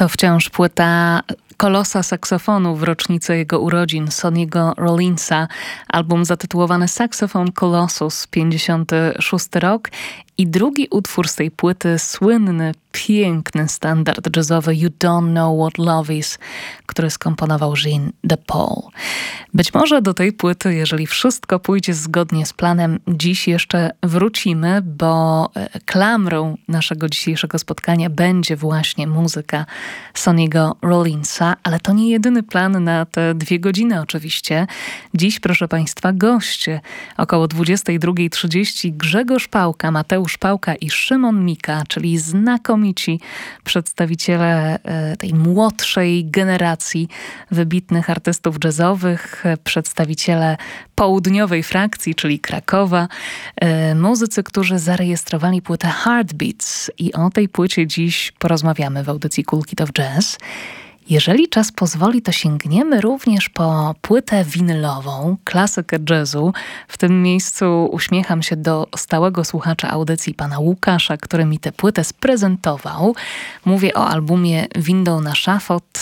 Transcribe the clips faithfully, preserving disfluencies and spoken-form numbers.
To wciąż płyta kolosa saksofonu w rocznicę jego urodzin, Sonny'ego Rollinsa. Album zatytułowany Saxophone Colossus, pięćdziesiąty szósty rok. I drugi utwór z tej płyty, słynny, piękny standard jazzowy You Don't Know What Love Is, który skomponował Gene DePaul. Być może do tej płyty, jeżeli wszystko pójdzie zgodnie z planem, dziś jeszcze wrócimy, bo klamrą naszego dzisiejszego spotkania będzie właśnie muzyka Sonny'ego Rollinsa, ale to nie jedyny plan na te dwie godziny oczywiście. Dziś, proszę Państwa, goście. Około dwudziestej drugiej trzydzieści Grzegorz Pałka, Mateusz Pałka i Szymon Mika, czyli znakomici przedstawiciele tej młodszej generacji wybitnych artystów jazzowych, przedstawiciele południowej frakcji, czyli Krakowa, muzycy, którzy zarejestrowali płytę Heartbeats i o tej płycie dziś porozmawiamy w audycji Cool Kid of Jazz. Jeżeli czas pozwoli, to sięgniemy również po płytę winylową, klasykę jazzu. W tym miejscu uśmiecham się do stałego słuchacza audycji, pana Łukasza, który mi tę płytę sprezentował. Mówię o albumie Window na szafot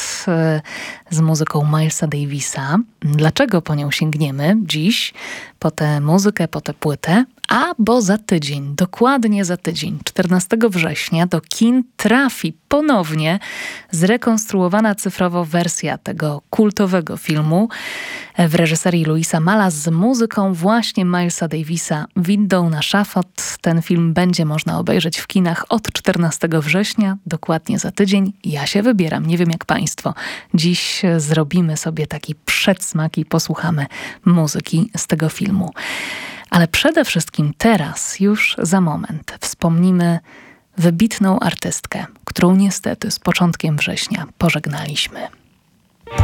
z muzyką Milesa Davisa. Dlaczego po nią sięgniemy dziś, po tę muzykę, po tę płytę? A bo za tydzień, dokładnie za tydzień, czternastego września do kin trafi ponownie zrekonstruowana cyfrowo wersja tego kultowego filmu w reżyserii Louisa Mala z muzyką właśnie Milesa Davisa, Window na szafot. Ten film będzie można obejrzeć w kinach od czternastego września, dokładnie za tydzień. Ja się wybieram, nie wiem jak Państwo. Dziś zrobimy sobie taki przedsmak i posłuchamy muzyki z tego filmu. Ale przede wszystkim teraz, już za moment, wspomnimy wybitną artystkę, którą niestety z początkiem września pożegnaliśmy.